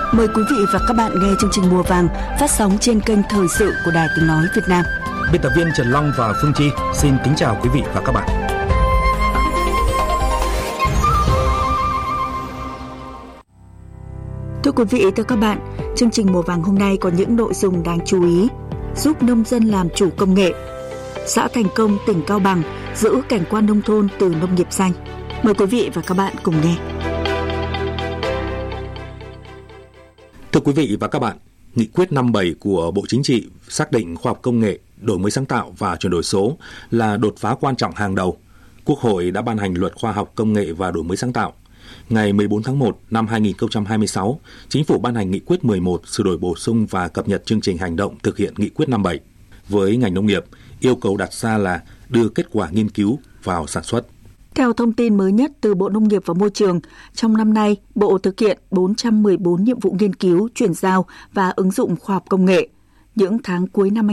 Mời quý vị và các bạn nghe chương trình Mùa Vàng phát sóng trên kênh Thời sự của Đài Tiếng nói Việt Nam. Biên tập viên Trần Long và Phương Chi xin kính chào quý vị và các bạn. Thưa quý vị, thưa các bạn, chương trình Mùa Vàng hôm nay có những nội dung đáng chú ý. Giúp nông dân làm chủ công nghệ. Xã thành công tỉnh Cao Bằng giữ cảnh quan nông thôn từ nông nghiệp xanh. Mời quý vị và các bạn cùng nghe. Thưa quý vị và các bạn, Nghị quyết 57 của Bộ Chính trị xác định khoa học công nghệ, đổi mới sáng tạo và chuyển đổi số là đột phá quan trọng hàng đầu. Quốc hội đã ban hành Luật Khoa học Công nghệ và Đổi mới sáng tạo. Ngày 14 tháng 1 năm 2026, Chính phủ ban hành Nghị quyết 11 sửa đổi bổ sung và cập nhật chương trình hành động thực hiện Nghị quyết 57. Với ngành nông nghiệp, yêu cầu đặt ra là đưa kết quả nghiên cứu vào sản xuất. Theo thông tin mới nhất từ Bộ Nông nghiệp và Môi trường, trong năm nay, Bộ thực hiện 414 nhiệm vụ nghiên cứu, chuyển giao và ứng dụng khoa học công nghệ. Những tháng cuối năm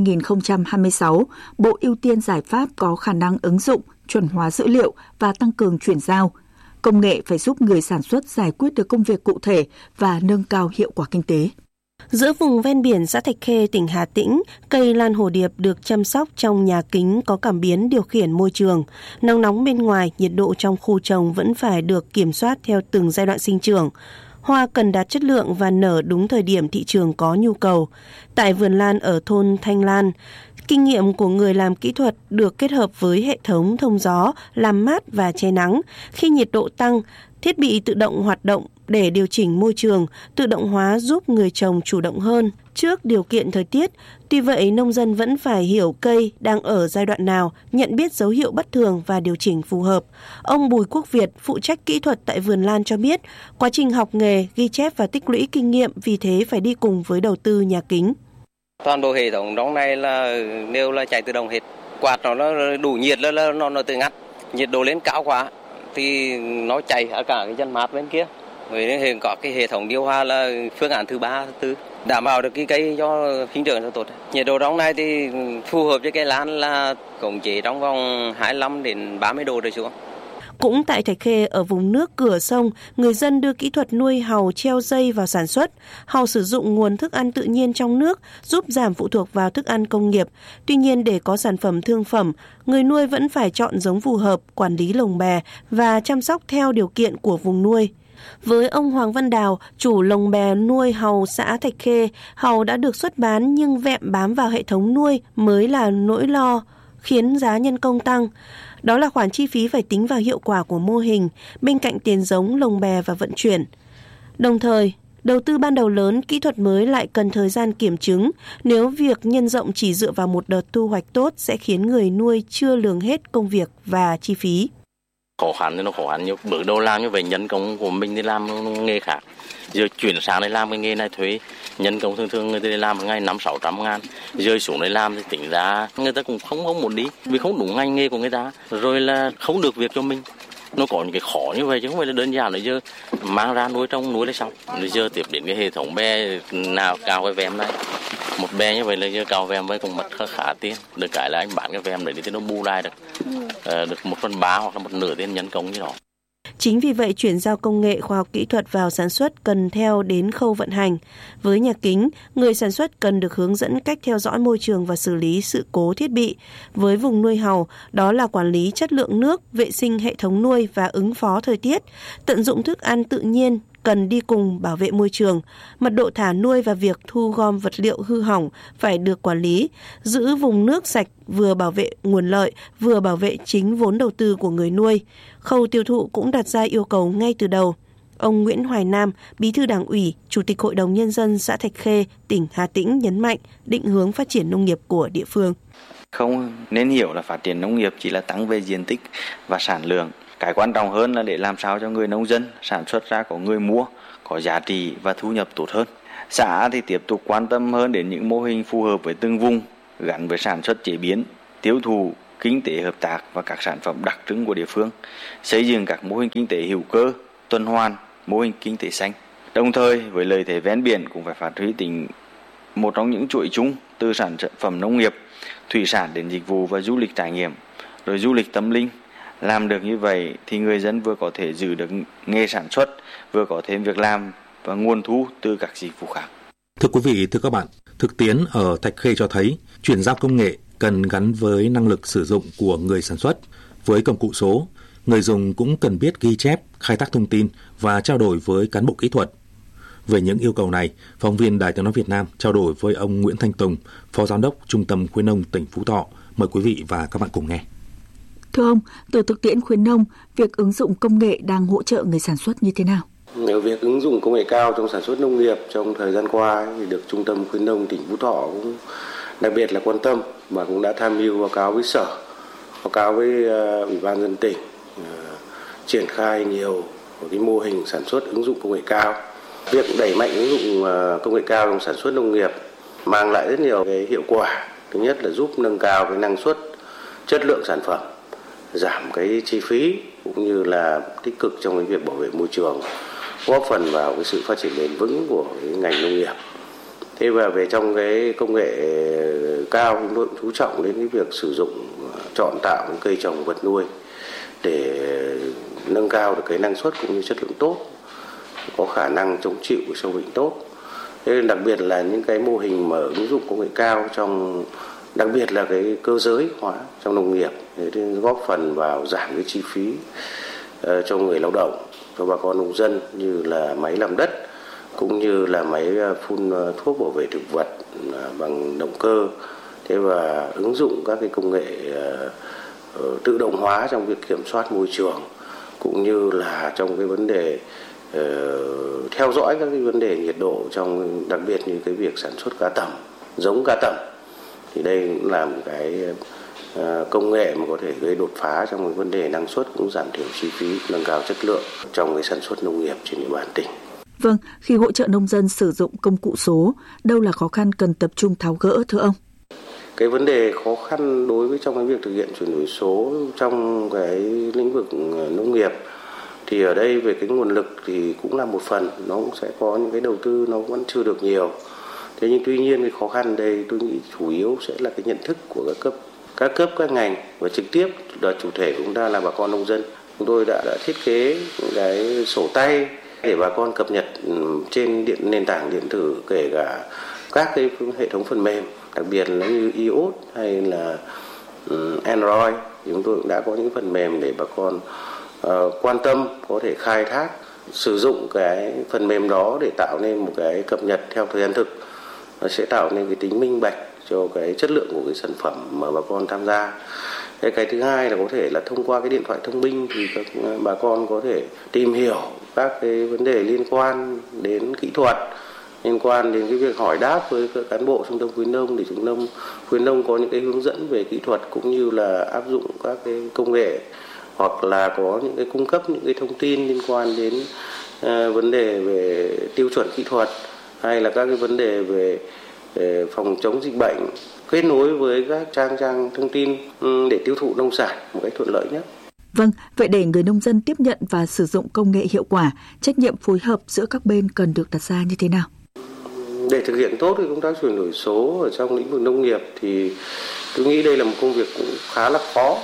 2026, Bộ ưu tiên giải pháp có khả năng ứng dụng, chuẩn hóa dữ liệu và tăng cường chuyển giao. Công nghệ phải giúp người sản xuất giải quyết được công việc cụ thể và nâng cao hiệu quả kinh tế. Giữa vùng ven biển xã Thạch Khê, tỉnh Hà Tĩnh, cây lan hồ điệp được chăm sóc trong nhà kính có cảm biến điều khiển môi trường. Nắng nóng bên ngoài, nhiệt độ trong khu trồng vẫn phải được kiểm soát theo từng giai đoạn sinh trưởng. Hoa cần đạt chất lượng và nở đúng thời điểm thị trường có nhu cầu. Tại vườn lan ở thôn Thanh Lan, kinh nghiệm của người làm kỹ thuật được kết hợp với hệ thống thông gió, làm mát và che nắng. Khi nhiệt độ tăng, thiết bị tự động hoạt động để điều chỉnh môi trường, tự động hóa giúp người trồng chủ động hơn trước điều kiện thời tiết. Tuy vậy, nông dân vẫn phải hiểu cây đang ở giai đoạn nào, nhận biết dấu hiệu bất thường và điều chỉnh phù hợp. Ông Bùi Quốc Việt, phụ trách kỹ thuật tại vườn lan cho biết, quá trình học nghề, ghi chép và tích lũy kinh nghiệm vì thế phải đi cùng với đầu tư nhà kính. Toàn bộ hệ thống trong này đều là chạy tự động hết. Quạt nó đủ nhiệt là nó tự ngắt. Nhiệt độ lên cao quá thì nó chạy ở cả cái chân mát bên kia. Với có cái hệ thống điều hòa là phương án thứ 3, thứ 4, đảm bảo được cái cây cho sinh trưởng cho tốt. Nhiệt độ trong này thì phù hợp với cây lan là khống chế trong vòng 25 đến 30 độ trở xuống. Cũng tại Thạch Khê ở vùng nước cửa sông, người dân đưa kỹ thuật nuôi hàu treo dây vào sản xuất. Hàu sử dụng nguồn thức ăn tự nhiên trong nước, giúp giảm phụ thuộc vào thức ăn công nghiệp. Tuy nhiên để có sản phẩm thương phẩm, người nuôi vẫn phải chọn giống phù hợp, quản lý lồng bè và chăm sóc theo điều kiện của vùng nuôi. Với ông Hoàng Văn Đào, chủ lồng bè nuôi hàu xã Thạch Khê, hàu đã được xuất bán nhưng vẹm bám vào hệ thống nuôi mới là nỗi lo, khiến giá nhân công tăng. Đó là khoản chi phí phải tính vào hiệu quả của mô hình, bên cạnh tiền giống, lồng bè và vận chuyển. Đồng thời, đầu tư ban đầu lớn, kỹ thuật mới lại cần thời gian kiểm chứng. Nếu việc nhân rộng chỉ dựa vào một đợt thu hoạch tốt sẽ khiến người nuôi chưa lường hết công việc và chi phí. Khó khăn thì nó khó khăn, nhưng bước đầu làm như vậy nhân công của mình thì làm nghề khác. Giờ chuyển sang đây làm cái nghề này thuế, nhân công thường người ta làm một ngày 500-600 ngàn. Rơi xuống đây làm thì tính ra người ta cũng không muốn đi, vì không đúng ngành nghề của người ta. Rồi là không được việc cho mình. Nó có những cái khó như vậy chứ không phải là đơn giản là giờ mang ra nuôi trong núi là xong. Rồi giờ tiếp đến cái hệ thống bè nào cao cái vẹm này. Một bè như vậy là giờ cao vẹm với cũng mất khá tiền. Được cái là anh bán cái vẹm đấy thì nó bù lại được 1/3 hoặc là 1/2 tiền nhân công như đó. Chính vì vậy, chuyển giao công nghệ khoa học kỹ thuật vào sản xuất cần theo đến khâu vận hành. Với nhà kính, người sản xuất cần được hướng dẫn cách theo dõi môi trường và xử lý sự cố thiết bị. Với vùng nuôi hàu, đó là quản lý chất lượng nước, vệ sinh hệ thống nuôi và ứng phó thời tiết. Tận dụng thức ăn tự nhiên cần đi cùng bảo vệ môi trường. Mật độ thả nuôi và việc thu gom vật liệu hư hỏng phải được quản lý. Giữ vùng nước sạch vừa bảo vệ nguồn lợi, vừa bảo vệ chính vốn đầu tư của người nuôi. Khâu tiêu thụ cũng đặt ra yêu cầu ngay từ đầu. Ông Nguyễn Hoài Nam, Bí thư Đảng ủy, Chủ tịch Hội đồng Nhân dân xã Thạch Khê, tỉnh Hà Tĩnh nhấn mạnh định hướng phát triển nông nghiệp của địa phương. Không nên hiểu là phát triển nông nghiệp chỉ là tăng về diện tích và sản lượng. Cái quan trọng hơn là để làm sao cho người nông dân sản xuất ra có người mua, có giá trị và thu nhập tốt hơn. Xã thì tiếp tục quan tâm hơn đến những mô hình phù hợp với từng vùng, gắn với sản xuất chế biến, tiêu thụ, kinh tế hợp tác và các sản phẩm đặc trưng của địa phương, xây dựng các mô hình kinh tế hữu cơ, tuần hoàn, mô hình kinh tế xanh. Đồng thời với lợi thế ven biển cũng phải phát huy tính một trong những chuỗi chung từ sản phẩm nông nghiệp, thủy sản đến dịch vụ và du lịch trải nghiệm, rồi du lịch tâm linh. Làm được như vậy thì người dân vừa có thể giữ được nghề sản xuất, vừa có thêm việc làm và nguồn thu từ các dịch vụ khác. Thưa quý vị, thưa các bạn, thực tiễn ở Thạch Khê cho thấy chuyển giao công nghệ cần gắn với năng lực sử dụng của người sản xuất. Với công cụ số, người dùng cũng cần biết ghi chép, khai thác thông tin và trao đổi với cán bộ kỹ thuật. Về những yêu cầu này, phóng viên Đài Tiếng nói Việt Nam trao đổi với ông Nguyễn Thanh Tùng, Phó Giám đốc Trung tâm Khuyến nông tỉnh Phú Thọ. Mời quý vị và các bạn cùng nghe. Thưa ông, từ thực tiễn khuyến nông, việc ứng dụng công nghệ đang hỗ trợ người sản xuất như thế nào? Việc ứng dụng công nghệ cao trong sản xuất nông nghiệp trong thời gian qua thì được Trung tâm Khuyến nông tỉnh Phú Thọ cũng đặc biệt là quan tâm và cũng đã tham mưu báo cáo với Sở, báo cáo với Ủy ban nhân dân tỉnh triển khai nhiều cái mô hình sản xuất ứng dụng công nghệ cao. Việc đẩy mạnh ứng dụng công nghệ cao trong sản xuất nông nghiệp mang lại rất nhiều cái hiệu quả. Thứ nhất là giúp nâng cao cái năng suất, chất lượng sản phẩm, giảm cái chi phí cũng như là tích cực trong cái việc bảo vệ môi trường, góp phần vào cái sự phát triển bền vững của cái ngành nông nghiệp. Thế và về trong cái công nghệ cao, chúng tôi cũng chú trọng đến cái việc sử dụng chọn tạo những cây trồng vật nuôi để nâng cao được cái năng suất cũng như chất lượng tốt, có khả năng chống chịu của sâu bệnh tốt. Thế nên đặc biệt là những cái mô hình mà ứng dụng công nghệ cao trong, đặc biệt là cái cơ giới hóa trong nông nghiệp để góp phần vào giảm cái chi phí cho người lao động, cho bà con nông dân, như là máy làm đất cũng như là máy phun thuốc bảo vệ thực vật bằng động cơ. Thế và ứng dụng các cái công nghệ tự động hóa trong việc kiểm soát môi trường cũng như là trong cái vấn đề theo dõi các cái vấn đề nhiệt độ, trong đặc biệt như cái việc sản xuất cá tầm, giống cá tầm. Thì đây cũng là một cái công nghệ mà có thể gây đột phá trong cái vấn đề năng suất, cũng giảm thiểu chi phí, nâng cao chất lượng trong cái sản xuất nông nghiệp trên địa bàn tỉnh. Vâng, khi hỗ trợ nông dân sử dụng công cụ số, đâu là khó khăn cần tập trung tháo gỡ thưa ông? Cái vấn đề khó khăn đối với trong cái việc thực hiện chuyển đổi số trong cái lĩnh vực nông nghiệp thì ở đây về cái nguồn lực thì cũng là một phần, nó cũng sẽ có những cái đầu tư nó vẫn chưa được nhiều. Thế nhưng tuy nhiên cái khó khăn đây tôi nghĩ chủ yếu sẽ là cái nhận thức của các cấp các ngành, và trực tiếp là chủ thể của chúng ta là bà con nông dân. Chúng tôi đã thiết kế những cái sổ tay để bà con cập nhật trên nền tảng điện tử, kể cả các cái hệ thống phần mềm, đặc biệt là như iOS hay là Android. Chúng tôi cũng đã có những phần mềm để bà con quan tâm có thể khai thác, sử dụng cái phần mềm đó để tạo nên một cái cập nhật theo thời gian thực. Nó sẽ tạo nên cái tính minh bạch cho cái chất lượng của cái sản phẩm mà bà con tham gia. Cái thứ hai là có thể là thông qua cái điện thoại thông minh thì các bà con có thể tìm hiểu các cái vấn đề liên quan đến kỹ thuật, liên quan đến cái việc hỏi đáp với các cán bộ trung tâm khuyến nông, để khuyến nông có những cái hướng dẫn về kỹ thuật cũng như là áp dụng các cái công nghệ, hoặc là có những cái cung cấp những cái thông tin liên quan đến vấn đề về tiêu chuẩn kỹ thuật, hay là các cái vấn đề về phòng chống dịch bệnh, kết nối với các trang thông tin để tiêu thụ nông sản một cách thuận lợi nhất. Vâng, vậy để người nông dân tiếp nhận và sử dụng công nghệ hiệu quả, trách nhiệm phối hợp giữa các bên cần được đặt ra như thế nào? Để thực hiện tốt cái công tác chuyển đổi số ở trong lĩnh vực nông nghiệp thì tôi nghĩ đây là một công việc cũng khá là khó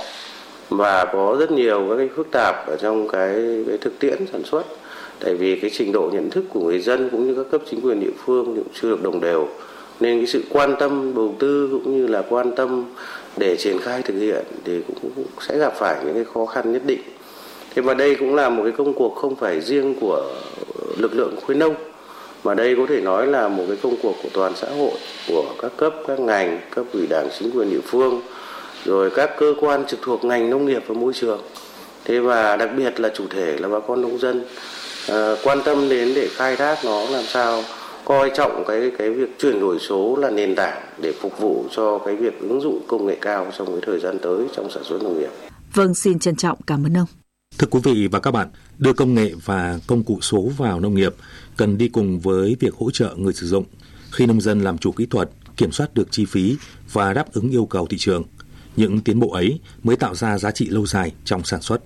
và có rất nhiều các cái phức tạp ở trong cái thực tiễn sản xuất. Tại vì cái trình độ nhận thức của người dân cũng như các cấp chính quyền địa phương cũng chưa được đồng đều, nên cái sự quan tâm đầu tư cũng như là quan tâm để triển khai thực hiện thì cũng sẽ gặp phải những cái khó khăn nhất định. Thế mà đây cũng là một cái công cuộc không phải riêng của lực lượng khuyến nông, mà đây có thể nói là một cái công cuộc của toàn xã hội, của các cấp, các ngành, cấp ủy đảng, chính quyền địa phương, rồi các cơ quan trực thuộc ngành nông nghiệp và môi trường. Thế và đặc biệt là chủ thể là bà con nông dân quan tâm đến để khai thác nó làm sao coi trọng cái việc chuyển đổi số là nền tảng để phục vụ cho cái việc ứng dụng công nghệ cao trong cái thời gian tới trong sản xuất nông nghiệp. Vâng, xin trân trọng cảm ơn ông. Thưa quý vị và các bạn, đưa công nghệ và công cụ số vào nông nghiệp cần đi cùng với việc hỗ trợ người sử dụng. Khi nông dân làm chủ kỹ thuật, kiểm soát được chi phí và đáp ứng yêu cầu thị trường, những tiến bộ ấy mới tạo ra giá trị lâu dài trong sản xuất.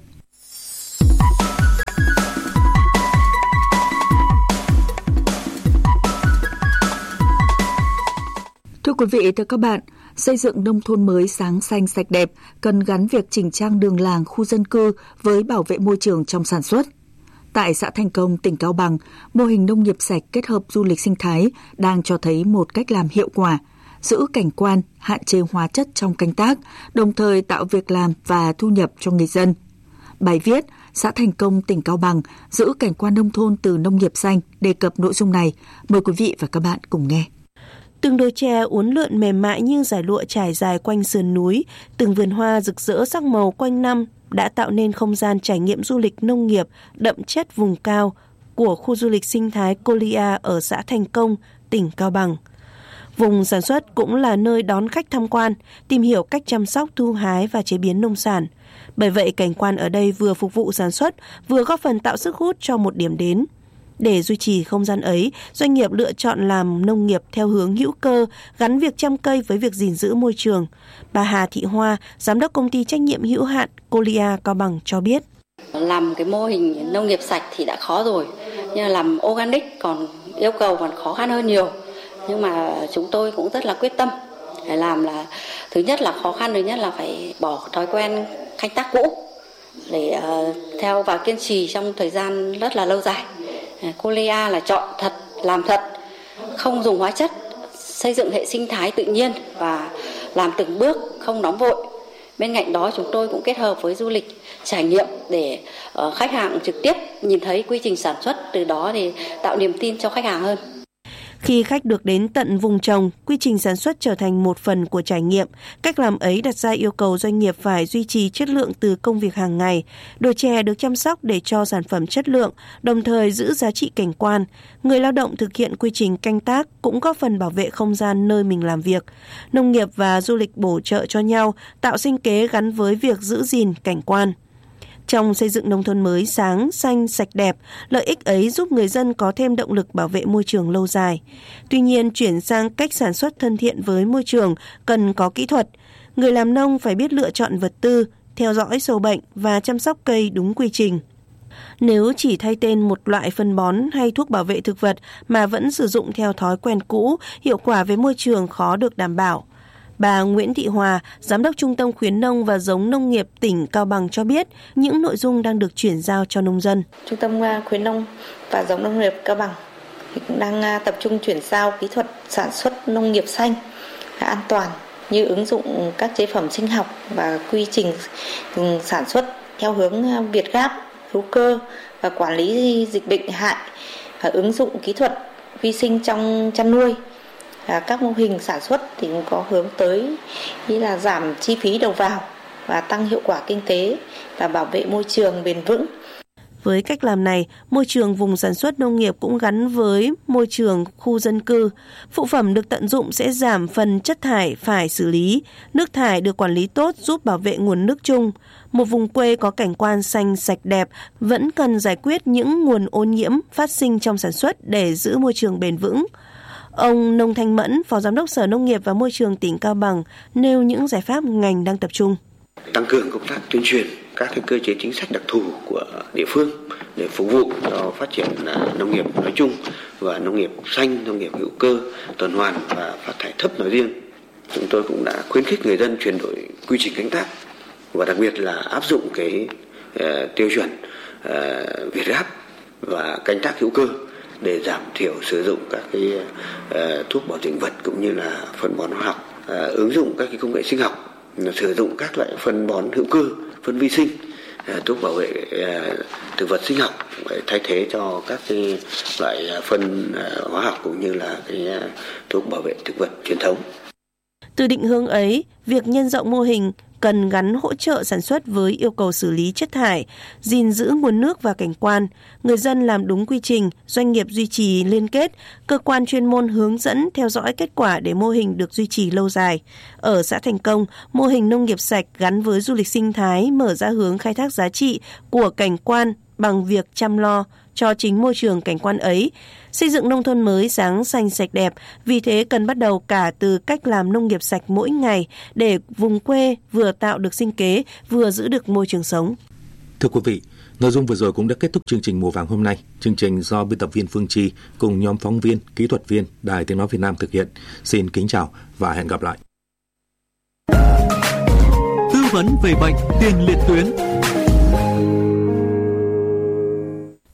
Thưa quý vị, thưa các bạn, xây dựng nông thôn mới sáng xanh sạch đẹp cần gắn việc chỉnh trang đường làng, khu dân cư với bảo vệ môi trường trong sản xuất. Tại xã Thành Công, tỉnh Cao Bằng, mô hình nông nghiệp sạch kết hợp du lịch sinh thái đang cho thấy một cách làm hiệu quả, giữ cảnh quan, hạn chế hóa chất trong canh tác, đồng thời tạo việc làm và thu nhập cho người dân. Bài viết xã Thành Công, tỉnh Cao Bằng giữ cảnh quan nông thôn từ nông nghiệp xanh đề cập nội dung này. Mời quý vị và các bạn cùng nghe. Từng đồi chè uốn lượn mềm mại như dải lụa trải dài quanh sườn núi, từng vườn hoa rực rỡ sắc màu quanh năm đã tạo nên không gian trải nghiệm du lịch nông nghiệp đậm chất vùng cao của khu du lịch sinh thái Cô Lia ở xã Thành Công, tỉnh Cao Bằng. Vùng sản xuất cũng là nơi đón khách tham quan, tìm hiểu cách chăm sóc, thu hái và chế biến nông sản. Bởi vậy, cảnh quan ở đây vừa phục vụ sản xuất, vừa góp phần tạo sức hút cho một điểm đến. Để duy trì không gian ấy, doanh nghiệp lựa chọn làm nông nghiệp theo hướng hữu cơ, gắn việc chăm cây với việc gìn giữ môi trường. Bà Hà Thị Hoa, giám đốc công ty trách nhiệm hữu hạn Cô Lia Cao Bằng cho biết. Làm cái mô hình nông nghiệp sạch thì đã khó rồi, nhưng làm organic còn yêu cầu còn khó khăn hơn nhiều. Nhưng mà chúng tôi cũng rất là quyết tâm để làm. Là thứ nhất là khó khăn, thứ nhất là phải bỏ thói quen canh tác cũ để theo và kiên trì trong thời gian rất là lâu dài. Cô Lia là chọn thật, làm thật, không dùng hóa chất, xây dựng hệ sinh thái tự nhiên và làm từng bước, không nóng vội. Bên cạnh đó chúng tôi cũng kết hợp với du lịch trải nghiệm để khách hàng trực tiếp nhìn thấy quy trình sản xuất, từ đó thì tạo niềm tin cho khách hàng hơn. Khi khách được đến tận vùng trồng, quy trình sản xuất trở thành một phần của trải nghiệm. Cách làm ấy đặt ra yêu cầu doanh nghiệp phải duy trì chất lượng từ công việc hàng ngày. Đồi chè được chăm sóc để cho sản phẩm chất lượng, đồng thời giữ giá trị cảnh quan. Người lao động thực hiện quy trình canh tác cũng góp phần bảo vệ không gian nơi mình làm việc. Nông nghiệp và du lịch bổ trợ cho nhau, tạo sinh kế gắn với việc giữ gìn cảnh quan. Trong xây dựng nông thôn mới sáng, xanh, sạch đẹp, lợi ích ấy giúp người dân có thêm động lực bảo vệ môi trường lâu dài. Tuy nhiên, chuyển sang cách sản xuất thân thiện với môi trường cần có kỹ thuật. Người làm nông phải biết lựa chọn vật tư, theo dõi sâu bệnh và chăm sóc cây đúng quy trình. Nếu chỉ thay tên một loại phân bón hay thuốc bảo vệ thực vật mà vẫn sử dụng theo thói quen cũ, hiệu quả với môi trường khó được đảm bảo. Bà Nguyễn Thị Hòa, Giám đốc Trung tâm Khuyến nông và Giống nông nghiệp tỉnh Cao Bằng cho biết những nội dung đang được chuyển giao cho nông dân. Trung tâm Khuyến nông và Giống nông nghiệp Cao Bằng cũng đang tập trung chuyển giao kỹ thuật sản xuất nông nghiệp xanh, an toàn như ứng dụng các chế phẩm sinh học và quy trình sản xuất theo hướng Việt Gáp, hữu cơ và quản lý dịch bệnh hại, và ứng dụng kỹ thuật vi sinh trong chăn nuôi. Các mô hình sản xuất thì cũng có hướng tới như là giảm chi phí đầu vào và tăng hiệu quả kinh tế và bảo vệ môi trường bền vững. Với cách làm này, môi trường vùng sản xuất nông nghiệp cũng gắn với môi trường khu dân cư. Phụ phẩm được tận dụng sẽ giảm phần chất thải phải xử lý. Nước thải được quản lý tốt giúp bảo vệ nguồn nước chung. Một vùng quê có cảnh quan xanh sạch đẹp vẫn cần giải quyết những nguồn ô nhiễm phát sinh trong sản xuất để giữ môi trường bền vững. Ông Nông Thanh Mẫn, Phó Giám đốc Sở Nông nghiệp và Môi trường tỉnh Cao Bằng nêu những giải pháp ngành đang tập trung. Tăng cường công tác tuyên truyền các cơ chế chính sách đặc thù của địa phương để phục vụ cho phát triển nông nghiệp nói chung và nông nghiệp xanh, nông nghiệp hữu cơ, tuần hoàn và phát thải thấp nói riêng. Chúng tôi cũng đã khuyến khích người dân chuyển đổi quy trình canh tác và đặc biệt là áp dụng cái tiêu chuẩn Việt Gáp và canh tác hữu cơ để giảm thiểu sử dụng các cái thuốc bảo vệ thực vật cũng như là phân bón hóa học, ứng dụng các cái công nghệ sinh học, sử dụng các loại phân bón hữu cơ, phân vi sinh, thuốc bảo vệ thực vật sinh học để thay thế cho các cái loại phân hóa học cũng như là cái thuốc bảo vệ thực vật truyền thống. Từ định hướng ấy, việc nhân rộng mô hình cần gắn hỗ trợ sản xuất với yêu cầu xử lý chất thải, gìn giữ nguồn nước và cảnh quan. Người dân làm đúng quy trình, doanh nghiệp duy trì liên kết, cơ quan chuyên môn hướng dẫn theo dõi kết quả để mô hình được duy trì lâu dài. Ở xã Thành Công, mô hình nông nghiệp sạch gắn với du lịch sinh thái mở ra hướng khai thác giá trị của cảnh quan bằng việc chăm lo cho chính môi trường cảnh quan ấy. Xây dựng nông thôn mới sáng xanh sạch đẹp, vì thế cần bắt đầu cả từ cách làm nông nghiệp sạch mỗi ngày để vùng quê vừa tạo được sinh kế, vừa giữ được môi trường sống. Thưa quý vị, nội dung vừa rồi cũng đã kết thúc chương trình Mùa Vàng hôm nay. Chương trình do biên tập viên Phương Chi cùng nhóm phóng viên, kỹ thuật viên Đài Tiếng Nói Việt Nam thực hiện. Xin kính chào và hẹn gặp lại. Tư vấn về bệnh tiền liệt tuyến.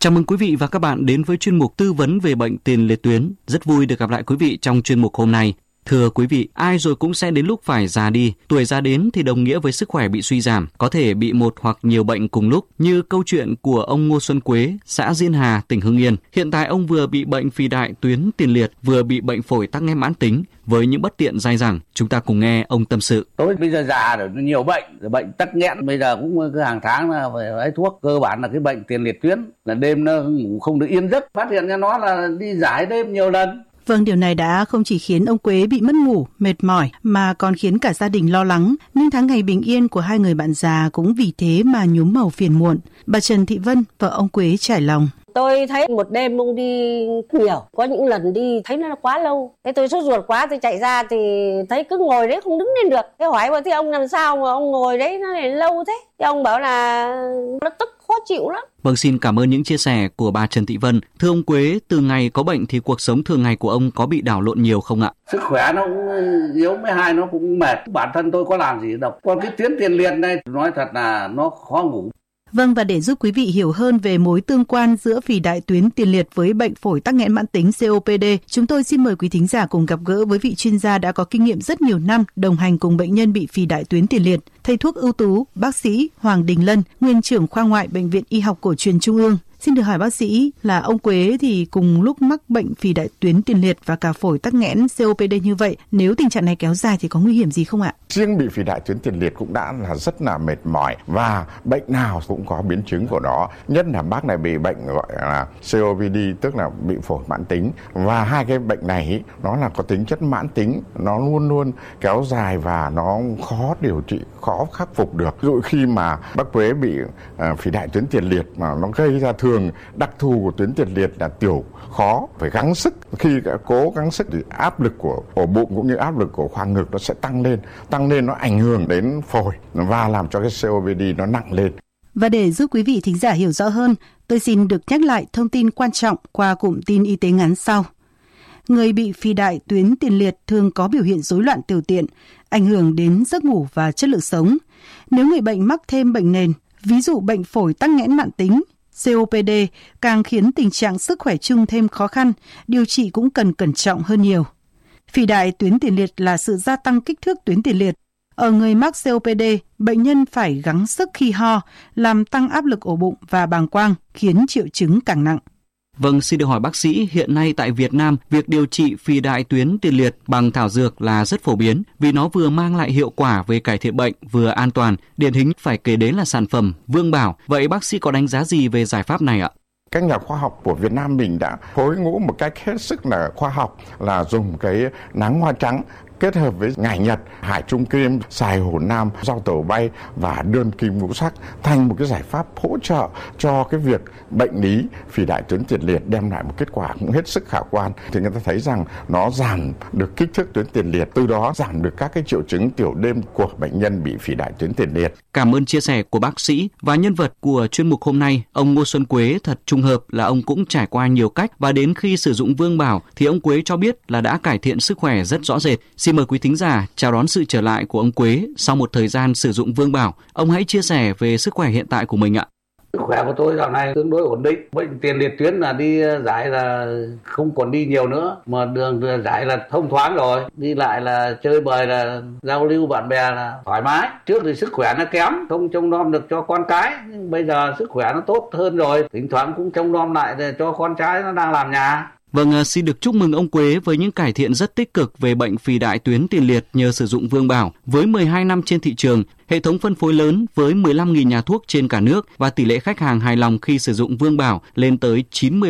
Chào mừng quý vị và các bạn đến với chuyên mục tư vấn về bệnh tiền liệt tuyến. Rất vui được gặp lại quý vị trong chuyên mục hôm nay. Thưa quý vị, ai rồi cũng sẽ đến lúc phải già đi. Tuổi già đến thì đồng nghĩa với sức khỏe bị suy giảm, có thể bị một hoặc nhiều bệnh cùng lúc, như câu chuyện của ông Ngô Xuân Quế, xã Diên Hà, tỉnh Hưng Yên. Hiện tại ông vừa bị bệnh phì đại tuyến tiền liệt, vừa bị bệnh phổi tắc nghẽn mãn tính. Với những bất tiện dai dẳng, chúng ta cùng nghe ông tâm sự. Tôi bây giờ già rồi, nhiều bệnh tắc nghẽn, bây giờ cũng cứ hàng tháng là phải lấy thuốc. Cơ bản là cái bệnh tiền liệt tuyến, là đêm nó ngủ không được yên giấc. Phát hiện ra nó là đi giải đêm nhiều lần. Vâng, điều này đã không chỉ khiến ông Quế bị mất ngủ, mệt mỏi mà còn khiến cả gia đình lo lắng. Nhưng tháng ngày bình yên của hai người bạn già cũng vì thế mà nhuốm màu phiền muộn. Bà Trần Thị Vân, vợ ông Quế trải lòng. Tôi thấy một đêm ông đi nhiều, có những lần đi thấy nó quá lâu. Thế tôi sốt ruột quá, tôi chạy ra thì thấy cứ ngồi đấy không đứng lên được. Thế hỏi bà thế ông làm sao mà ông ngồi đấy nó lại lâu thế? Thế ông bảo là nó tức khó chịu lắm. Vâng, xin cảm ơn những chia sẻ của bà Trần Thị Vân. Thưa ông Quế, từ ngày có bệnh thì cuộc sống thường ngày của ông có bị đảo lộn nhiều không ạ? Sức khỏe nó cũng yếu, mấy hai nó cũng mệt. Bản thân tôi có làm gì đâu. Còn cái tuyến tiền liệt này nói thật là nó khó ngủ. Vâng, và để giúp quý vị hiểu hơn về mối tương quan giữa phì đại tuyến tiền liệt với bệnh phổi tắc nghẽn mãn tính COPD, chúng tôi xin mời quý thính giả cùng gặp gỡ với vị chuyên gia đã có kinh nghiệm rất nhiều năm đồng hành cùng bệnh nhân bị phì đại tuyến tiền liệt, thầy thuốc ưu tú, bác sĩ Hoàng Đình Lân, nguyên trưởng khoa ngoại Bệnh viện Y học Cổ truyền Trung ương. Xin được hỏi bác sĩ là ông Quế thì cùng lúc mắc bệnh phì đại tuyến tiền liệt và cả phổi tắc nghẽn COPD như vậy, nếu tình trạng này kéo dài thì có nguy hiểm gì không ạ? Riêng bị phì đại tuyến tiền liệt cũng đã là rất là mệt mỏi và bệnh nào cũng có biến chứng của nó. Nhất là bác này bị bệnh gọi là COPD, tức là bị phổi mãn tính, và hai cái bệnh này nó là có tính chất mãn tính, nó luôn luôn kéo dài và nó khó điều trị, khó khắc phục được. Ví dụ khi mà bác Quế bị phì đại tuyến tiền liệt mà nó gây ra thường đặc thù của tuyến tiền liệt là tiểu khó, phải gắng sức. Khi cố gắng sức thì áp lực của ổ bụng cũng như áp lực của khoang ngực nó sẽ tăng lên nó ảnh hưởng đến phổi và làm cho cái COPD nó nặng lên. Và để giúp quý vị thính giả hiểu rõ hơn, tôi xin được nhắc lại thông tin quan trọng qua cụm tin y tế ngắn sau. Người bị phì đại tuyến tiền liệt thường có biểu hiện rối loạn tiểu tiện, ảnh hưởng đến giấc ngủ và chất lượng sống. Nếu người bệnh mắc thêm bệnh nền, ví dụ bệnh phổi tắc nghẽn mãn tính, COPD, càng khiến tình trạng sức khỏe chung thêm khó khăn, điều trị cũng cần cẩn trọng hơn nhiều. Phì đại tuyến tiền liệt là sự gia tăng kích thước tuyến tiền liệt. Ở người mắc COPD, bệnh nhân phải gắng sức khi ho, làm tăng áp lực ổ bụng và bàng quang, khiến triệu chứng càng nặng. Vâng, xin được hỏi bác sĩ, hiện nay tại Việt Nam, việc điều trị phì đại tuyến tiền liệt bằng thảo dược là rất phổ biến vì nó vừa mang lại hiệu quả về cải thiện bệnh, vừa an toàn. Điển hình phải kể đến là sản phẩm Vương Bảo. Vậy bác sĩ có đánh giá gì về giải pháp này ạ? Các nhà khoa học của Việt Nam mình đã phối ngũ một cách hết sức là khoa học, là dùng cái nắng hoa trắng kết hợp với ngải nhật, hải trung kim, xài hổ nam, rau tàu bay và đơn kim ngũ sắc thành một cái giải pháp hỗ trợ cho cái việc bệnh lý phì đại tuyến tiền liệt, đem lại một kết quả cũng hết sức khả quan. Thì người ta thấy rằng nó giảm được kích thước tuyến tiền liệt, từ đó giảm được các cái triệu chứng tiểu đêm của bệnh nhân bị phì đại tuyến tiền liệt. Cảm ơn chia sẻ của bác sĩ. Và nhân vật của chuyên mục hôm nay, ông Ngô Xuân Quế, thật trùng hợp là ông cũng trải qua nhiều cách, và đến khi sử dụng Vương Bảo thì ông Quế cho biết là đã cải thiện sức khỏe rất rõ rệt. Xin mời quý thính giả chào đón sự trở lại của ông Quế sau một thời gian sử dụng Vương Bảo. Ông hãy chia sẻ về sức khỏe hiện tại của mình ạ. Sức khỏe của tôi dạo này tương đối ổn định. Bệnh tiền liệt tuyến là đi giải là không còn đi nhiều nữa, mà đường giải là thông thoáng rồi. Đi lại là chơi bời, là giao lưu bạn bè là thoải mái. Trước thì sức khỏe nó kém, không trông nom được cho con cái. Nhưng bây giờ sức khỏe nó tốt hơn rồi, thỉnh thoảng cũng trông nom lại để cho con cái nó đang làm nhà. Vâng, xin được chúc mừng ông Quế với những cải thiện rất tích cực về bệnh phì đại tuyến tiền liệt nhờ sử dụng Vương Bảo. Với 12 năm trên thị trường, hệ thống phân phối lớn với 15.000 nhà thuốc trên cả nước và tỷ lệ khách hàng hài lòng khi sử dụng Vương Bảo lên tới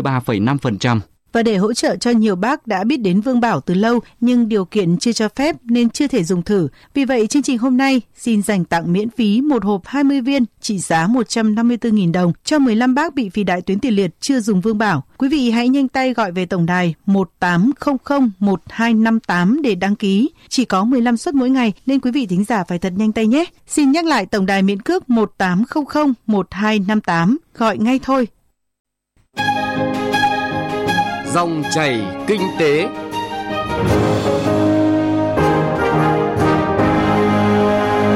93,5%. Và để hỗ trợ cho nhiều bác đã biết đến Vương Bảo từ lâu nhưng điều kiện chưa cho phép nên chưa thể dùng thử. Vì vậy, chương trình hôm nay xin dành tặng miễn phí một hộp 20 viên trị giá 154.000 đồng cho 15 bác bị phì đại tuyến tiền liệt chưa dùng Vương Bảo. Quý vị hãy nhanh tay gọi về tổng đài 18001258 để đăng ký. Chỉ có 15 suất mỗi ngày nên quý vị thính giả phải thật nhanh tay nhé. Xin nhắc lại tổng đài miễn cước 18001258. Gọi ngay thôi. Dòng chảy kinh tế.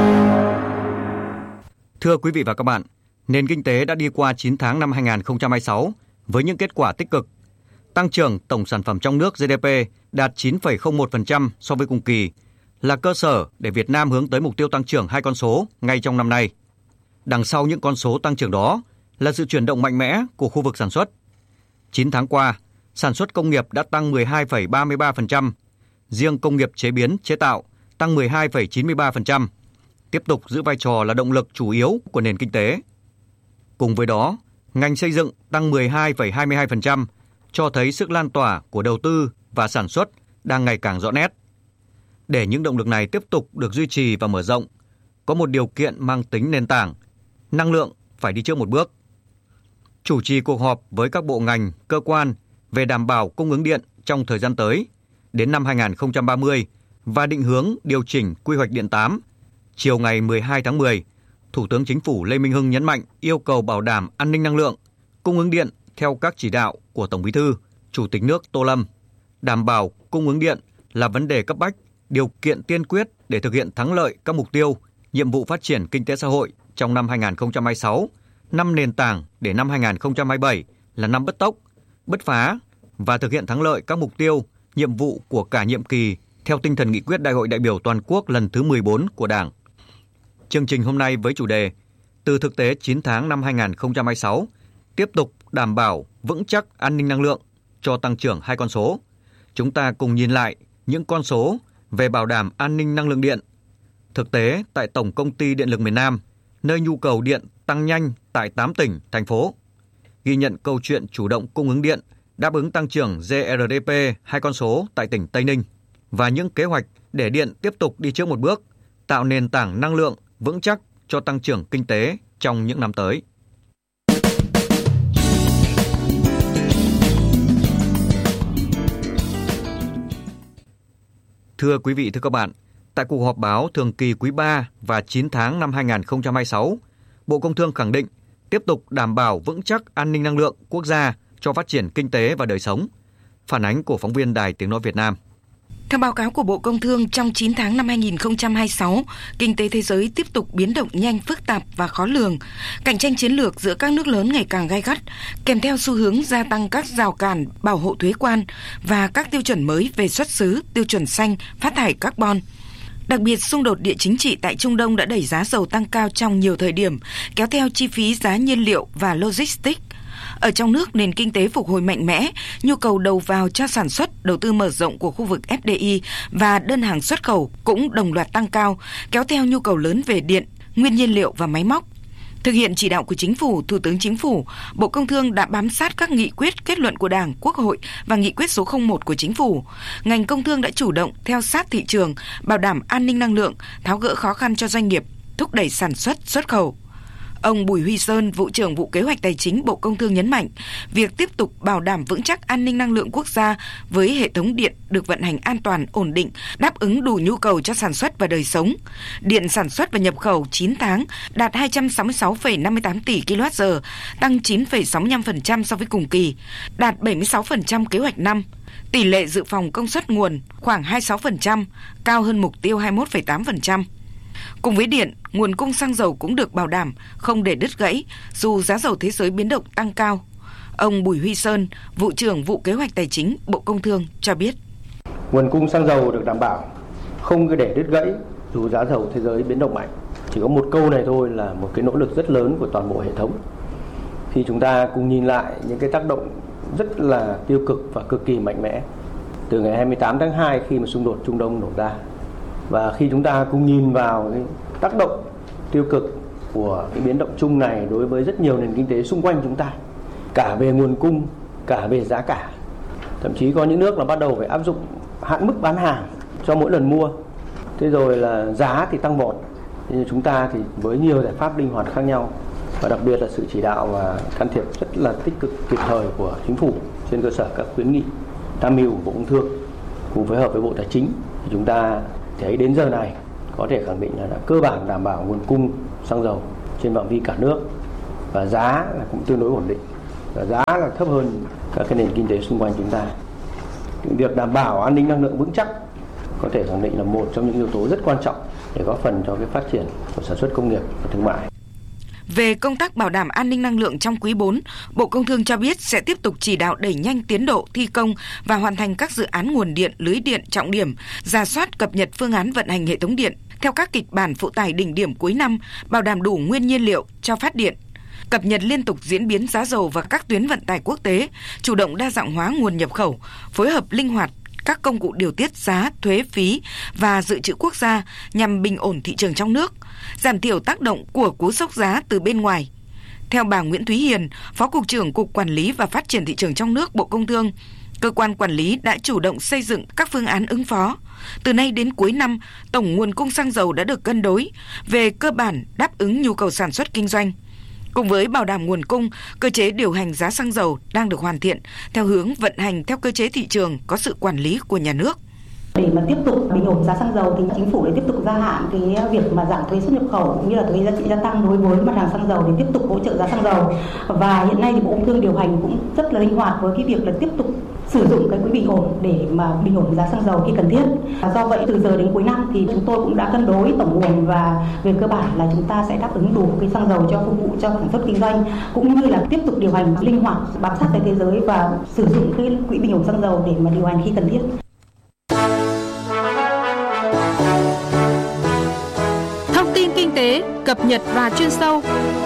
Thưa quý vị và các bạn, nền kinh tế đã đi qua 9 tháng năm 2026, với những kết quả tích cực. Tăng trưởng tổng sản phẩm trong nước GDP đạt 9,01% so với cùng kỳ, là cơ sở để Việt Nam hướng tới mục tiêu tăng trưởng 2 con số ngay trong năm nay. Đằng sau những con số tăng trưởng đó là sự chuyển động mạnh mẽ của khu vực sản xuất. 9 tháng qua, sản xuất công nghiệp đã tăng 12,33%, riêng công nghiệp chế biến chế tạo tăng 12,93%, tiếp tục giữ vai trò là động lực chủ yếu của nền kinh tế. Cùng với đó, ngành xây dựng tăng 12,22%, cho thấy sức lan tỏa của đầu tư và sản xuất đang ngày càng rõ nét. Để những động lực này tiếp tục được duy trì và mở rộng, có một điều kiện mang tính nền tảng, năng lượng phải đi trước một bước. Chủ trì cuộc họp với các bộ ngành, cơ quan về đảm bảo cung ứng điện trong thời gian tới, đến năm 2030 và định hướng điều chỉnh quy hoạch điện 8, chiều ngày 12 tháng 10, Thủ tướng Chính phủ Lê Minh Hưng nhấn mạnh yêu cầu bảo đảm an ninh năng lượng, cung ứng điện theo các chỉ đạo của Tổng Bí thư, Chủ tịch nước Tô Lâm. Đảm bảo cung ứng điện là vấn đề cấp bách, điều kiện tiên quyết để thực hiện thắng lợi các mục tiêu, nhiệm vụ phát triển kinh tế xã hội trong năm 2026, năm nền tảng để năm 2027 là năm bất tốc, bứt phá và thực hiện thắng lợi các mục tiêu, nhiệm vụ của cả nhiệm kỳ theo tinh thần nghị quyết Đại hội đại biểu toàn quốc lần thứ 14 của Đảng. Chương trình hôm nay với chủ đề Từ thực tế 9 tháng năm 2026, tiếp tục đảm bảo vững chắc an ninh năng lượng cho tăng trưởng 2 con số. Chúng ta cùng nhìn lại những con số về bảo đảm an ninh năng lượng điện. Thực tế tại Tổng Công ty Điện lực miền Nam, nơi nhu cầu điện tăng nhanh tại 8 tỉnh, thành phố. Ghi nhận câu chuyện chủ động cung ứng điện, đáp ứng tăng trưởng GRDP 2 con số tại tỉnh Tây Ninh và những kế hoạch để điện tiếp tục đi trước một bước, tạo nền tảng năng lượng vững chắc cho tăng trưởng kinh tế trong những năm tới. Thưa quý vị, thưa các bạn, tại cuộc họp báo thường kỳ quý 3 và 9 tháng năm 2026, Bộ Công Thương khẳng định tiếp tục đảm bảo vững chắc an ninh năng lượng quốc gia cho phát triển kinh tế và đời sống. Phản ánh của phóng viên Đài Tiếng nói Việt Nam. Theo báo cáo của Bộ Công Thương, trong 9 tháng năm 2026, kinh tế thế giới tiếp tục biến động nhanh, phức tạp và khó lường. Cạnh tranh chiến lược giữa các nước lớn ngày càng gay gắt, kèm theo xu hướng gia tăng các rào cản bảo hộ thuế quan và các tiêu chuẩn mới về xuất xứ, tiêu chuẩn xanh, phát thải carbon. Đặc biệt, xung đột địa chính trị tại Trung Đông đã đẩy giá dầu tăng cao trong nhiều thời điểm, kéo theo chi phí giá nhiên liệu và logistics. Ở trong nước, nền kinh tế phục hồi mạnh mẽ, nhu cầu đầu vào cho sản xuất, đầu tư mở rộng của khu vực FDI và đơn hàng xuất khẩu cũng đồng loạt tăng cao, kéo theo nhu cầu lớn về điện, nguyên nhiên liệu và máy móc. Thực hiện chỉ đạo của Chính phủ, Thủ tướng Chính phủ, Bộ Công Thương đã bám sát các nghị quyết, kết luận của Đảng, Quốc hội và nghị quyết số 01 của Chính phủ. Ngành công thương đã chủ động theo sát thị trường, bảo đảm an ninh năng lượng, tháo gỡ khó khăn cho doanh nghiệp, thúc đẩy sản xuất, xuất khẩu. Ông Bùi Huy Sơn, Vụ trưởng Vụ Kế hoạch Tài chính Bộ Công Thương nhấn mạnh, việc tiếp tục bảo đảm vững chắc an ninh năng lượng quốc gia với hệ thống điện được vận hành an toàn, ổn định, đáp ứng đủ nhu cầu cho sản xuất và đời sống. Điện sản xuất và nhập khẩu 9 tháng đạt 266,58 tỷ kWh, tăng 9,65% so với cùng kỳ, đạt 76% kế hoạch năm. Tỷ lệ dự phòng công suất nguồn khoảng 26%, cao hơn mục tiêu 21,8%. Cùng với điện, nguồn cung xăng dầu cũng được bảo đảm, không để đứt gãy, dù giá dầu thế giới biến động tăng cao. Ông Bùi Huy Sơn, Vụ trưởng Vụ Kế hoạch Tài chính Bộ Công Thương cho biết. Nguồn cung xăng dầu được đảm bảo, không để đứt gãy, dù giá dầu thế giới biến động mạnh. Chỉ có một câu này thôi là một cái nỗ lực rất lớn của toàn bộ hệ thống. Khi chúng ta cùng nhìn lại những cái tác động rất là tiêu cực và cực kỳ mạnh mẽ, từ ngày 28 tháng 2 khi mà xung đột Trung Đông nổ ra, và khi chúng ta cùng nhìn vào cái tác động tiêu cực của cái biến động chung này đối với rất nhiều nền kinh tế xung quanh chúng ta, cả về nguồn cung, cả về giá cả. Thậm chí có những nước là bắt đầu phải áp dụng hạn mức bán hàng cho mỗi lần mua. Thế rồi là giá thì tăng vọt. Thế chúng ta thì với nhiều giải pháp linh hoạt khác nhau, và đặc biệt là sự chỉ đạo và can thiệp rất là tích cực kịp thời của Chính phủ trên cơ sở các khuyến nghị tham mưu của Bộ Công Thương cùng phối hợp với Bộ Tài chính, thì chúng ta thấy đến giờ này có thể khẳng định là đã cơ bản đảm bảo nguồn cung xăng dầu trên phạm vi cả nước, và giá là cũng tương đối ổn định, và giá là thấp hơn các cái nền kinh tế xung quanh chúng ta. Việc đảm bảo an ninh năng lượng vững chắc có thể khẳng định là một trong những yếu tố rất quan trọng để góp phần cho cái phát triển của sản xuất công nghiệp và thương mại. Về công tác bảo đảm an ninh năng lượng trong quý 4, Bộ Công Thương cho biết sẽ tiếp tục chỉ đạo đẩy nhanh tiến độ thi công và hoàn thành các dự án nguồn điện, lưới điện trọng điểm, rà soát cập nhật phương án vận hành hệ thống điện theo các kịch bản phụ tải đỉnh điểm cuối năm, bảo đảm đủ nguyên nhiên liệu cho phát điện, cập nhật liên tục diễn biến giá dầu và các tuyến vận tải quốc tế, chủ động đa dạng hóa nguồn nhập khẩu, phối hợp linh hoạt các công cụ điều tiết giá, thuế, phí và dự trữ quốc gia nhằm bình ổn thị trường trong nước, giảm thiểu tác động của cú sốc giá từ bên ngoài. Theo bà Nguyễn Thúy Hiền, Phó Cục trưởng Cục Quản lý và Phát triển Thị trường trong nước Bộ Công Thương, cơ quan quản lý đã chủ động xây dựng các phương án ứng phó. Từ nay đến cuối năm, tổng nguồn cung xăng dầu đã được cân đối, về cơ bản đáp ứng nhu cầu sản xuất kinh doanh. Cùng với bảo đảm nguồn cung, cơ chế điều hành giá xăng dầu đang được hoàn thiện theo hướng vận hành theo cơ chế thị trường có sự quản lý của nhà nước. Để mà tiếp tục bình ổn giá xăng dầu thì chính phủ để tiếp tục gia hạn cái việc mà giảm thuế xuất nhập khẩu cũng như là thuế giá trị gia tăng đối với mặt hàng xăng dầu để tiếp tục hỗ trợ giá xăng dầu. Và hiện nay thì Bộ Công Thương điều hành cũng rất là linh hoạt với cái việc là tiếp tục sử dụng cái quỹ bình ổn để mà bình ổn giá xăng dầu khi cần thiết. Do vậy từ giờ đến cuối năm thì chúng tôi cũng đã cân đối tổng nguồn và về cơ bản là chúng ta sẽ đáp ứng đủ cái xăng dầu cho phục vụ cho sản xuất kinh doanh, cũng như là tiếp tục điều hành linh hoạt bám sát cái thế giới và sử dụng cái quỹ bình ổn xăng dầu để mà điều hành khi cần thiết. Thông tin kinh tế, cập nhật và chuyên sâu.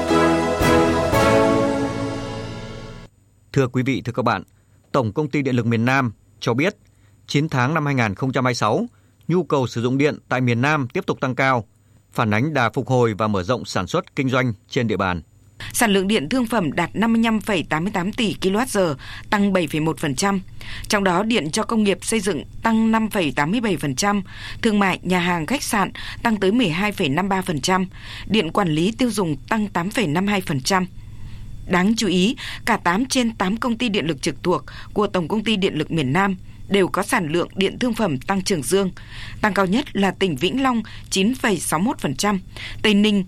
Thưa quý vị, thưa các bạn, Tổng Công ty Điện lực miền Nam cho biết 9 tháng năm 2026, nhu cầu sử dụng điện tại miền Nam tiếp tục tăng cao, phản ánh đà phục hồi và mở rộng sản xuất kinh doanh trên địa bàn. Sản lượng điện thương phẩm đạt 55,88 tỷ kWh, tăng 7,1%. Trong đó, điện cho công nghiệp xây dựng tăng 5,87%, thương mại, nhà hàng, khách sạn tăng tới 12,53%, điện quản lý tiêu dùng tăng 8,52%. Đáng chú ý, cả 8 trên 8 công ty điện lực trực thuộc của Tổng Công ty Điện lực miền Nam đều có sản lượng điện thương phẩm tăng trưởng dương. Tăng cao nhất là tỉnh Vĩnh Long 9,61%, Tây Ninh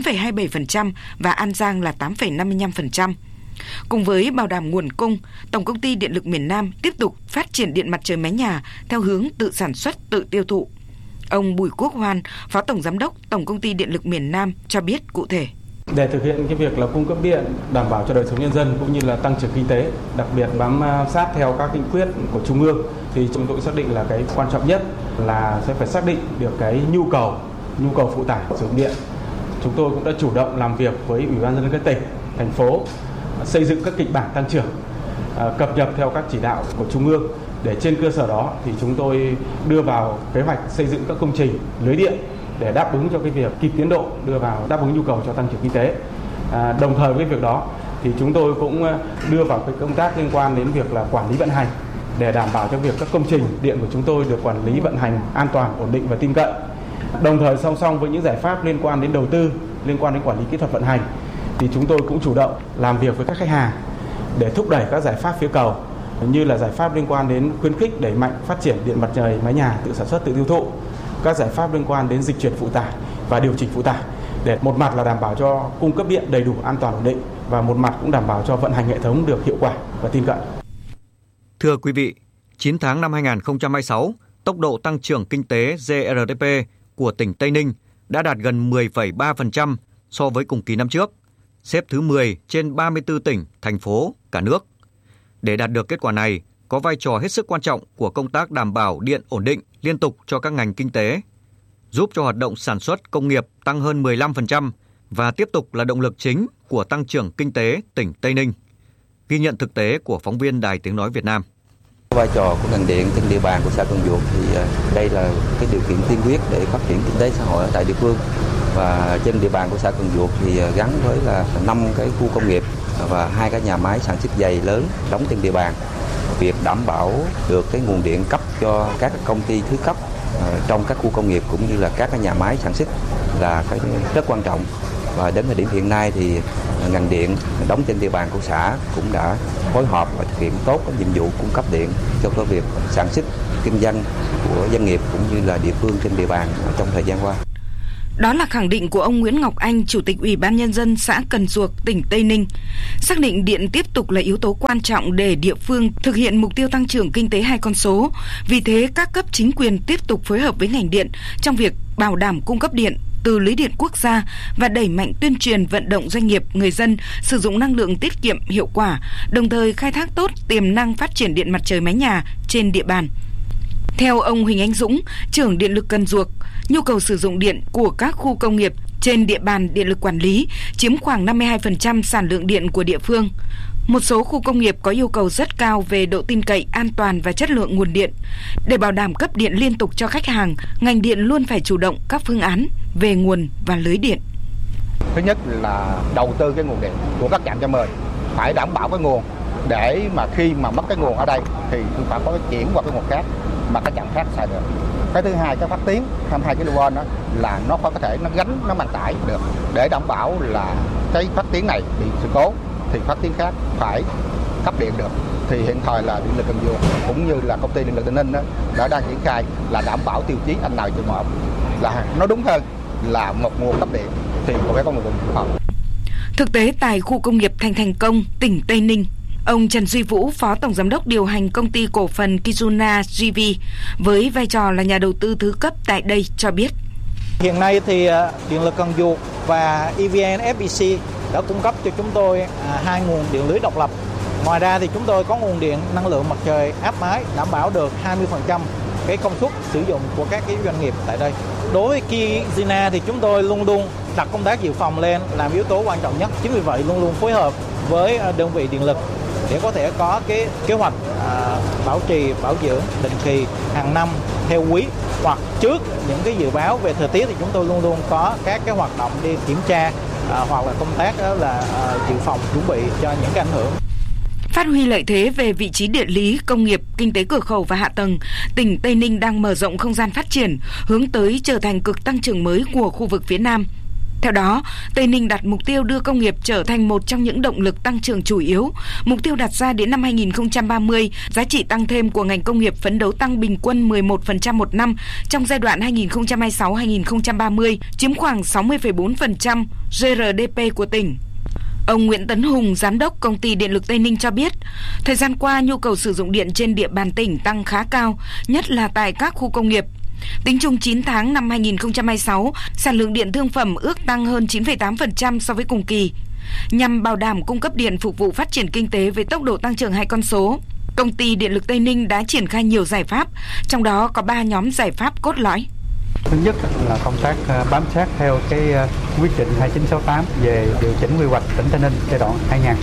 9,27% và An Giang là 8,55%. Cùng với bảo đảm nguồn cung, Tổng Công ty Điện lực miền Nam tiếp tục phát triển điện mặt trời mái nhà theo hướng tự sản xuất, tự tiêu thụ. Ông Bùi Quốc Hoan, Phó Tổng Giám đốc Tổng Công ty Điện lực miền Nam cho biết cụ thể. Để thực hiện cái việc là cung cấp điện đảm bảo cho đời sống nhân dân cũng như là tăng trưởng kinh tế, đặc biệt bám sát theo các nghị quyết của Trung ương, thì chúng tôi xác định là cái quan trọng nhất là sẽ phải xác định được cái nhu cầu phụ tải sử dụng điện. Chúng tôi cũng đã chủ động làm việc với Ủy ban nhân dân các tỉnh, thành phố, xây dựng các kịch bản tăng trưởng, cập nhật theo các chỉ đạo của Trung ương, để trên cơ sở đó thì chúng tôi đưa vào kế hoạch xây dựng các công trình lưới điện để đáp ứng cho cái việc kịp tiến độ, đưa vào đáp ứng nhu cầu cho tăng trưởng kinh tế. Đồng thời với việc đó thì chúng tôi cũng đưa vào cái công tác liên quan đến việc là quản lý vận hành để đảm bảo cho việc các công trình điện của chúng tôi được quản lý vận hành an toàn, ổn định và tin cậy. Đồng thời song song với những giải pháp liên quan đến đầu tư, liên quan đến quản lý kỹ thuật vận hành thì chúng tôi cũng chủ động làm việc với các khách hàng để thúc đẩy các giải pháp phía cầu, như là giải pháp liên quan đến khuyến khích đẩy mạnh phát triển điện mặt trời mái nhà tự sản xuất, tự tiêu thụ, các giải pháp liên quan đến dịch chuyển phụ tải và điều chỉnh phụ tải, để một mặt là đảm bảo cho cung cấp điện đầy đủ, an toàn, ổn định, và một mặt cũng đảm bảo cho vận hành hệ thống được hiệu quả và tin cậy. Thưa quý vị, 9 tháng năm 2026, tốc độ tăng trưởng kinh tế GRDP của tỉnh Tây Ninh đã đạt gần 10,3% so với cùng kỳ năm trước, xếp thứ 10 trên 34 tỉnh, thành phố cả nước. Để đạt được kết quả này, có vai trò hết sức quan trọng của công tác đảm bảo điện ổn định liên tục cho các ngành kinh tế, giúp cho hoạt động sản xuất công nghiệp tăng hơn 15% và tiếp tục là động lực chính của tăng trưởng kinh tế tỉnh Tây Ninh. Ghi nhận thực tế của phóng viên Đài Tiếng Nói Việt Nam. Vai trò của ngành điện trên địa bàn của xã Cần Duộc thì đây là cái điều kiện tiên quyết để phát triển kinh tế xã hội ở tại địa phương. Và trên địa bàn của xã Cần Duộc thì gắn với là 5 cái khu công nghiệp và 2 cái nhà máy sản xuất dày lớn đóng trên địa bàn. Việc đảm bảo được cái nguồn điện cấp cho các công ty thứ cấp trong các khu công nghiệp cũng như là các cái nhà máy sản xuất là cái rất quan trọng. Và đến thời điểm hiện nay thì ngành điện đóng trên địa bàn của xã cũng đã phối hợp và thực hiện tốt các nhiệm vụ cung cấp điện cho cái việc sản xuất kinh doanh của doanh nghiệp cũng như là địa phương trên địa bàn trong thời gian qua. Đó là khẳng định của ông Nguyễn Ngọc Anh, Chủ tịch Ủy ban Nhân dân xã Cần Duộc, tỉnh Tây Ninh. Xác định điện tiếp tục là yếu tố quan trọng để địa phương thực hiện mục tiêu tăng trưởng kinh tế 2 con số. Vì thế, các cấp chính quyền tiếp tục phối hợp với ngành điện trong việc bảo đảm cung cấp điện từ lưới điện quốc gia và đẩy mạnh tuyên truyền vận động doanh nghiệp, người dân sử dụng năng lượng tiết kiệm hiệu quả, đồng thời khai thác tốt tiềm năng phát triển điện mặt trời mái nhà trên địa bàn. Theo ông Huỳnh Anh Dũng, trưởng Điện lực Cần Duộc, nhu cầu sử dụng điện của các khu công nghiệp trên địa bàn điện lực quản lý chiếm khoảng 52% sản lượng điện của địa phương. Một số khu công nghiệp có yêu cầu rất cao về độ tin cậy, an toàn và chất lượng nguồn điện. Để bảo đảm cấp điện liên tục cho khách hàng, ngành điện luôn phải chủ động các phương án về nguồn và lưới điện. Thứ nhất là đầu tư cái nguồn điện của các trạm 110, phải đảm bảo cái nguồn để mà khi mà mất cái nguồn ở đây thì phải có chuyển qua cái nguồn khác mà các trạm khác xài được. Cái thứ hai, cái phát tiến 22 kV đó là nó phải có thể nó gánh, nó mang tải được để đảm bảo là cái phát tiến này bị sự cố thì phát tiến khác phải cấp điện được. Thì hiện thời là Điện lực Cần Duộc cũng như là công ty Điện lực Tây Ninh đã đang triển khai là đảm bảo tiêu chí N/1, là nó đúng hơn là một nguồn cấp điện thì phải có một nguồn phù hợp. Thực tế tại khu công nghiệp Thành Công, tỉnh Tây Ninh, ông Trần Duy Vũ, Phó Tổng Giám đốc điều hành công ty cổ phần Kizuna GV với vai trò là nhà đầu tư thứ cấp tại đây cho biết. Hiện nay thì Điện lực Cần Duộc và EVN FEC đã cung cấp cho chúng tôi 2 nguồn điện lưới độc lập. Ngoài ra thì chúng tôi có nguồn điện năng lượng mặt trời áp mái đảm bảo được 20% cái công suất sử dụng của các cái doanh nghiệp tại đây. Đối với Kizuna thì chúng tôi luôn luôn đặt công tác dự phòng lên làm yếu tố quan trọng nhất. Chính vì vậy luôn luôn phối hợp với đơn vị điện lực để có thể có cái kế hoạch bảo trì, bảo dưỡng định kỳ hàng năm theo quý, hoặc trước những cái dự báo về thời tiết thì chúng tôi luôn luôn có các cái hoạt động đi kiểm tra hoặc là công tác đó là dự phòng chuẩn bị cho những cái ảnh hưởng. Phát huy lợi thế về vị trí địa lý, công nghiệp, kinh tế cửa khẩu và hạ tầng, tỉnh Tây Ninh đang mở rộng không gian phát triển, hướng tới trở thành cực tăng trưởng mới của khu vực phía Nam. Theo đó, Tây Ninh đặt mục tiêu đưa công nghiệp trở thành một trong những động lực tăng trưởng chủ yếu. Mục tiêu đặt ra đến năm 2030, giá trị tăng thêm của ngành công nghiệp phấn đấu tăng bình quân 11% một năm trong giai đoạn 2026-2030, chiếm khoảng 60,4% GRDP của tỉnh. Ông Nguyễn Tấn Hùng, Giám đốc Công ty Điện lực Tây Ninh cho biết, thời gian qua nhu cầu sử dụng điện trên địa bàn tỉnh tăng khá cao, nhất là tại các khu công nghiệp. Tính chung 9 tháng năm 2026, sản lượng điện thương phẩm ước tăng hơn 9,8% so với cùng kỳ. Nhằm bảo đảm cung cấp điện phục vụ phát triển kinh tế với tốc độ tăng trưởng 2 con số, Công ty Điện lực Tây Ninh đã triển khai nhiều giải pháp, trong đó có 3 nhóm giải pháp cốt lõi. Thứ nhất là công tác bám sát theo cái quyết định 2968 về điều chỉnh quy hoạch tỉnh Tây Ninh giai đoạn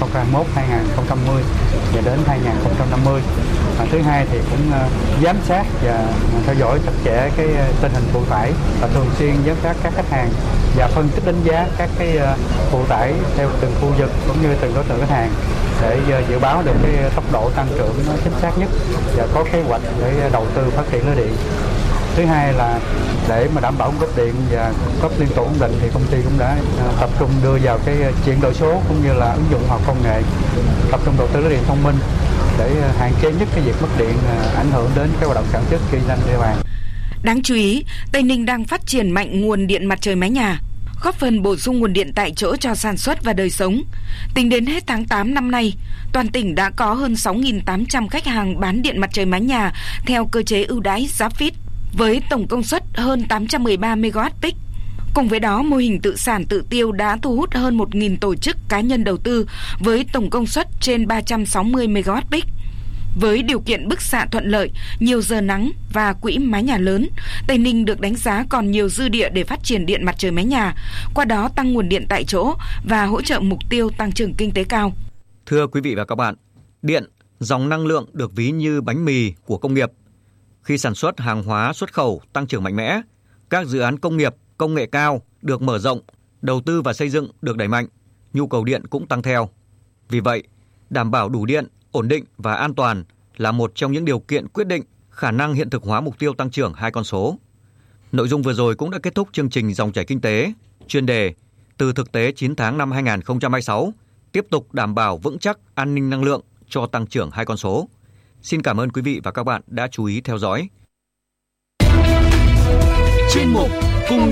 2021-2020 và đến 2050. Thứ hai thì cũng giám sát và theo dõi chặt chẽ cái tình hình phụ tải và thường xuyên giám sát các khách hàng và phân tích đánh giá các cái phụ tải theo từng khu vực cũng như từng đối tượng khách hàng để dự báo được cái tốc độ tăng trưởng nó chính xác nhất và có kế hoạch để đầu tư phát triển lưới điện. Thứ hai là để mà đảm bảo cung cấp điện và cung cấp liên tục ổn định thì công ty cũng đã tập trung đưa vào cái chuyển đổi số cũng như là ứng dụng khoa học công nghệ, tập trung đầu tư lưới điện thông minh để hạn chế nhất cái việc mất điện ảnh hưởng đến cái hoạt động sản xuất kinh doanh địa bàn. Đáng chú ý, Tây Ninh đang phát triển mạnh nguồn điện mặt trời mái nhà, góp phần bổ sung nguồn điện tại chỗ cho sản xuất và đời sống. Tính đến hết tháng 8 năm nay, toàn tỉnh đã có hơn 6.800 khách hàng bán điện mặt trời mái nhà theo cơ chế ưu đãi giá FIT, với tổng công suất hơn 813 MWp. Cùng với đó, mô hình tự sản tự tiêu đã thu hút hơn 1.000 tổ chức cá nhân đầu tư với tổng công suất trên 360 MWp. Với điều kiện bức xạ thuận lợi, nhiều giờ nắng và quỹ mái nhà lớn, Tây Ninh được đánh giá còn nhiều dư địa để phát triển điện mặt trời mái nhà, qua đó tăng nguồn điện tại chỗ và hỗ trợ mục tiêu tăng trưởng kinh tế cao. Thưa quý vị và các bạn, điện, dòng năng lượng được ví như bánh mì của công nghiệp. Khi sản xuất hàng hóa xuất khẩu tăng trưởng mạnh mẽ, các dự án công nghiệp, công nghệ cao được mở rộng, đầu tư và xây dựng được đẩy mạnh, nhu cầu điện cũng tăng theo. Vì vậy, đảm bảo đủ điện, ổn định và an toàn là một trong những điều kiện quyết định khả năng hiện thực hóa mục tiêu tăng trưởng 2 con số. Nội dung vừa rồi cũng đã kết thúc chương trình Dòng chảy kinh tế, chuyên đề từ thực tế 9 tháng năm 2026, tiếp tục đảm bảo vững chắc an ninh năng lượng cho tăng trưởng 2 con số. Xin cảm ơn quý vị và các bạn đã chú ý theo dõi. Chuyên mục Cùng